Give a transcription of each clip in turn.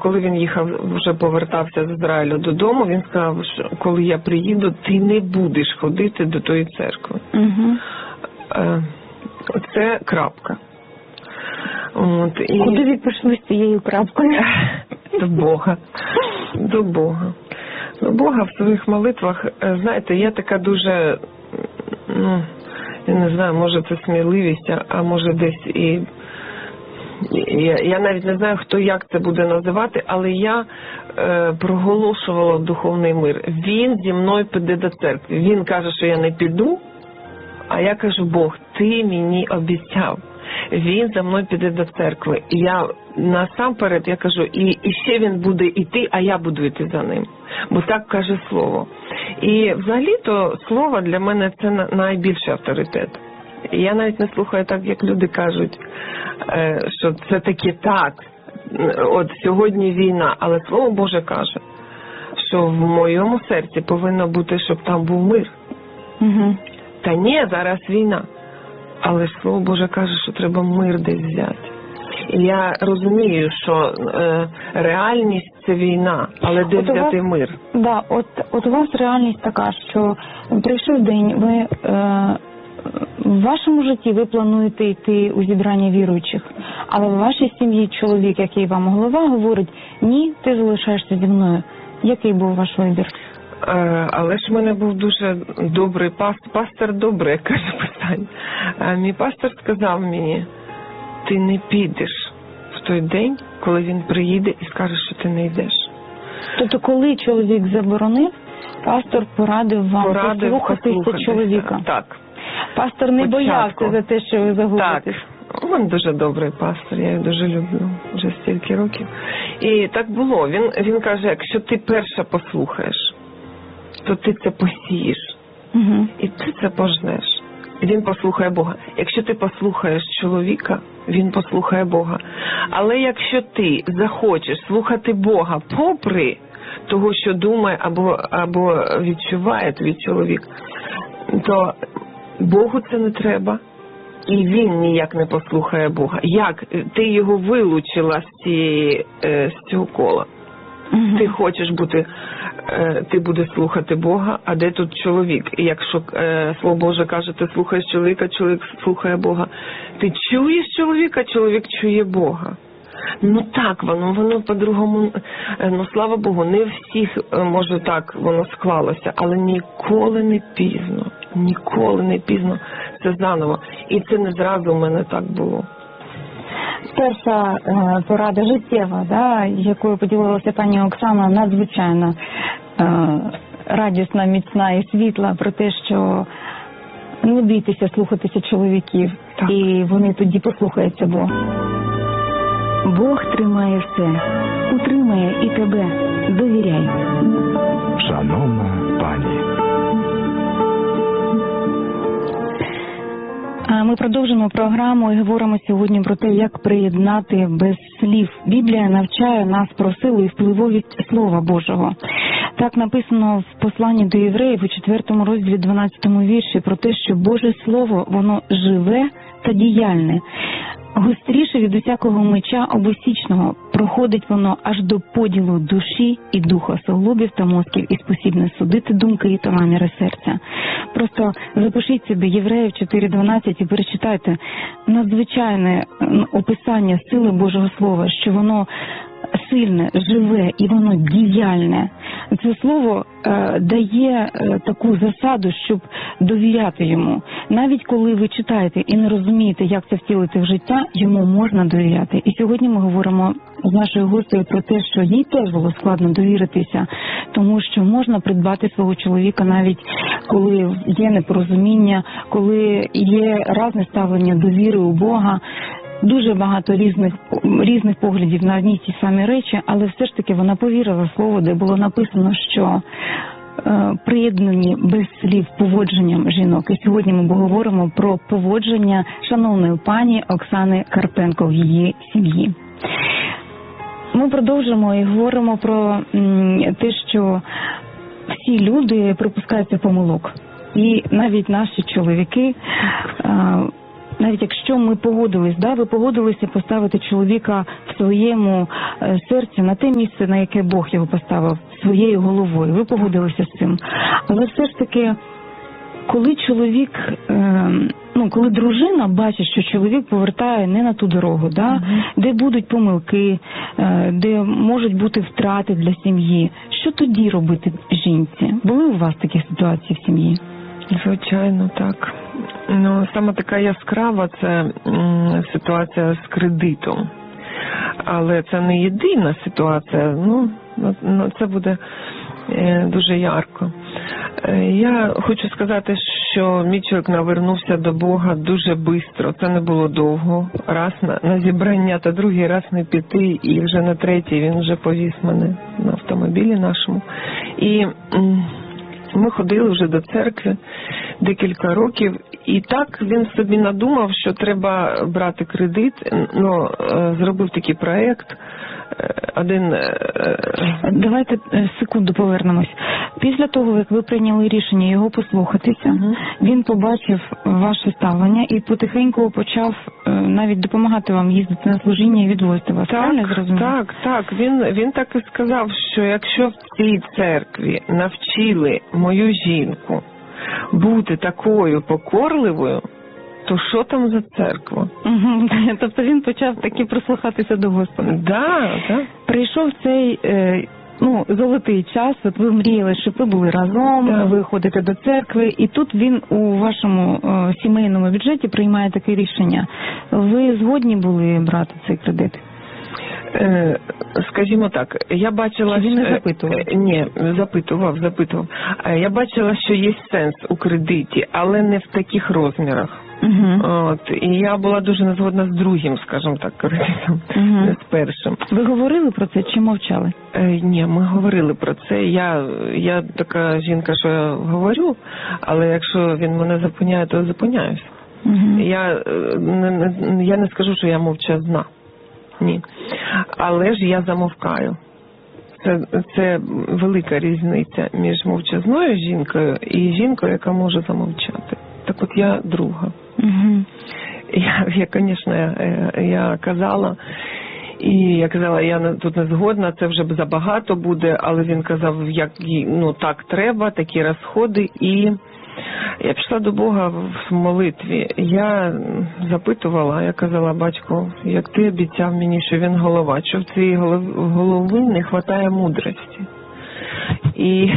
коли він їхав, вже повертався з Ізраїлю додому, він сказав, що коли я приїду, ти не будеш ходити до тої церкви. Це крапка. Куди ви пішли з цією крапкою? До Бога. До Бога. До Бога в своїх молитвах, знаєте, я така дуже, я не знаю, може це сміливість, а може десь і... Я навіть не знаю, хто як це буде називати, але я проголошувала духовний мир. Він зі мною піде до церкви. Він каже, що я не піду, а я кажу, Бог, ти мені обіцяв. Він за мною піде до церкви. І я насамперед, я кажу, і ще він буде йти, а я буду йти за ним. Бо так каже Слово. І взагалі-то Слово для мене це найбільший авторитет. Я навіть не слухаю так, як люди кажуть, що це таки так. От сьогодні війна, але Слово Боже каже, що в моєму серці повинно бути, щоб там був мир. Та ні, зараз війна. Але Слово Боже каже, що треба мир десь взяти. І я розумію, що реальність – це війна, але де взяти мир? Да, от у вас реальність така, що прийшов день, ви в вашому житті ви плануєте йти у зібрання віруючих, але в вашій сім'ї чоловік, який вам голова, говорить, ні, ти залишаєшся зі мною. Який був ваш вибір? Але ж в мене був дуже добрий пастор добрий, як каже Писання. Мій пастор сказав мені, ти не підеш в той день, коли він приїде і скаже, що ти не йдеш. Тобто, коли чоловік заборонив, пастор порадив вам послухатися чоловіка? Так. Пастор не боявся за те, що ви загубитесь? Так. Він дуже добрий пастор, я його дуже люблю, вже стільки років. І так було. Він каже, якщо ти перша послухаєш, то ти це посієш. І ти це пожнеш. І він послухає Бога. Якщо ти послухаєш чоловіка, він послухає Бога. Але якщо ти захочеш слухати Бога попри того, що думає або відчуває твій чоловік, то Богу це не треба. І він ніяк не послухає Бога. Як? Ти його вилучила з цього кола. Ти хочеш бути, ти будеш слухати Бога, а де тут чоловік? І якщо Слово Боже каже, ти слухаєш чоловіка, чоловік слухає Бога. Ти чуєш чоловіка, чоловік чує Бога. Так, воно по-другому, слава Богу, не всіх, може так, воно склалося, але ніколи не пізно, це заново. І це не зразу у мене так було. Перша порада життєва, да, якою поділилася пані Оксана, надзвичайно радісна, міцна і світла, про те, що не бійтеся слухатися чоловіків, так. І вони тоді послухаються Бога. Бог тримає все, утримає і тебе. Довіряй. Шановна пані. Ми продовжимо програму і говоримо сьогодні про те, як приєднати без слів. Біблія навчає нас про силу і впливовість Слова Божого. Так написано в посланні до євреїв у 4 розділі 12 вірші про те, що Боже Слово, воно живе та діяльне. Гостріше від усякого меча обосічного, проходить воно аж до поділу душі і духа, суглобів та мозків, і спосібне судити думки та наміри серця. Просто запишіть собі Євреїв 4.12 і перечитайте надзвичайне описання сили Божого Слова, що воно сильне, живе і воно діяльне. Це слово дає таку засаду, щоб довіряти йому. Навіть коли ви читаєте і не розумієте, як це втілити в життя, йому можна довіряти. І сьогодні ми говоримо з нашою гостею про те, що їй теж було складно довіритися, тому що можна придбати свого чоловіка навіть коли є непорозуміння, коли є різне ставлення до віри у Бога. Дуже багато різних поглядів на одні й ті самі речі, але все ж таки вона повірила в слово, де було написано, що приєднані без слів поводженням жінок. І сьогодні ми поговоримо про поводження шановної пані Оксани Карпенко в її сім'ї. Ми продовжимо і говоримо про те, що всі люди припускаються помилок. І навіть наші чоловіки, навіть якщо ми погодились, ви погодилися поставити чоловіка в своєму серцю на те місце, на яке Бог його поставив, своєю головою. Ви погодилися з цим. Але все ж таки, коли чоловік, коли дружина бачить, що чоловік повертає не на ту дорогу, де будуть помилки, де можуть бути втрати для сім'ї, що тоді робити жінці? Були у вас такі ситуації в сім'ї? Звичайно, так. Саме така яскрава – це ситуація з кредитом. Але це не єдина ситуація, це буде дуже ярко. Я хочу сказати, що мій чоловік навернувся до Бога дуже швидко. Це не було довго. Раз на зібрання, та другий раз не піти, і вже на третій він вже повіз мене на автомобілі нашому. І ми ходили вже до церкви декілька років, і так він собі надумав, що треба брати кредит, зробив такий проєкт. Давайте секунду повернемось. Після того, як ви прийняли рішення його послухатися, він побачив ваше ставлення і потихеньку почав навіть допомагати вам їздити на служіння і відвозити вас. Правильно зрозуміло? Так. Він так і сказав, що якщо в цій церкві навчили мою жінку бути такою покорливою, то що там за церква? Тобто він почав таки прислухатися до Господа. Так. Прийшов цей золотий час, от ви мріяли, щоб ви були разом, ви ходите до церкви, і тут він у вашому сімейному бюджеті приймає таке рішення. Ви згодні були брати цей кредит? Скажімо так, я бачила... Чи він не запитував? Ні, запитував. Я бачила, що є сенс у кредиті, але не в таких розмірах. І я була дуже незгодна з другим, скажімо так, кредитом, не з першим. Ви говорили про це чи мовчали? Ні, ми говорили про це. Я така жінка, що я говорю, але якщо він мене зупиняє, то я зупиняюсь. Я не скажу, що я мовчазна. Ні. Але ж я замовкаю. Це велика різниця між мовчазною жінкою і жінкою, яка може замовчати. Так от я друга. Я казала, я тут не згодна, це вже забагато буде, але він казав, так треба, такі розходи, і я пішла до Бога в молитві. Я запитувала, я казала, батько, як ти обіцяв мені, що він голова, що в цієї голови не вистачає мудрості. І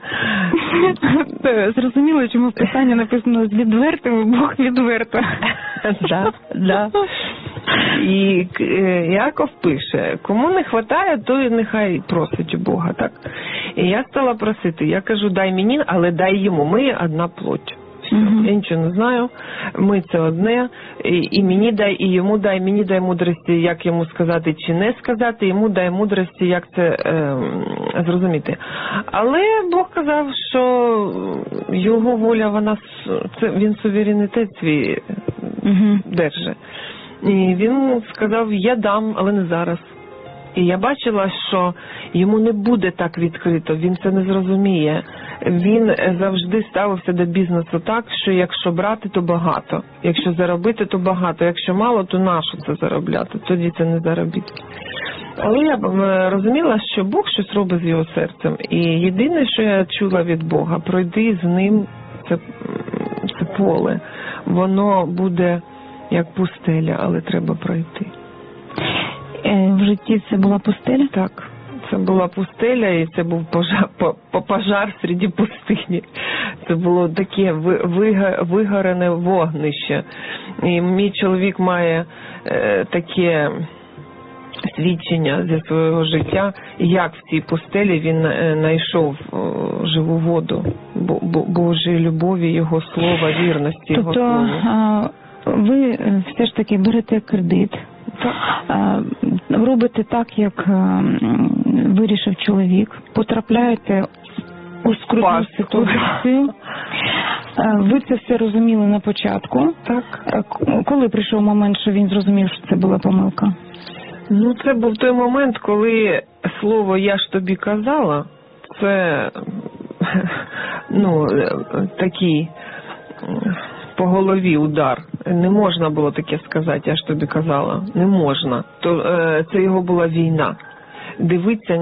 зрозуміло, чому в Писанні написано «з відвертими Бог відверто». Да. І Яков пише, кому не вистачає, то нехай просить у Бога, так? І я стала просити, я кажу, дай мені, але дай йому, ми одна плоть. Я нічого не знаю, ми це одне, і мені дай, і йому дай, мені дай мудрості, як йому сказати чи не сказати, йому дай мудрості, як це зрозуміти. Але Бог казав, що його воля, він суверенітет свій держить. І він сказав, я дам, але не зараз. І я бачила, що йому не буде так відкрито, він це не зрозуміє. Він завжди ставився до бізнесу так, що якщо брати, то багато. Якщо заробити, то багато. Якщо мало, то нащо це заробляти? Тоді це не заробітки. Але я розуміла, що Бог щось робить з його серцем. І єдине, що я чула від Бога, пройди з ним це поле. Воно буде як пустеля, але треба пройти. В житті це була пустеля? Так. Це була пустеля, і це був пожар серед пустині. Це було таке вигорене вогнище. І мій чоловік має таке свідчення зі свого життя, як в цій пустелі він знайшов живу воду, Божої любові, Його слова, вірності Його слова. Тобто ви все ж таки берете кредит, робите так, як вирішив чоловік, потрапляєте у скрутну ситуацію. Ви це все розуміли на початку. Так. Коли прийшов момент, що він зрозумів, що це була помилка? Це був той момент, коли слово «я ж тобі казала», це такий по голові удар Не можна було таке сказати, я ж тобі казала. Не можна. То це його була війна. Дивитися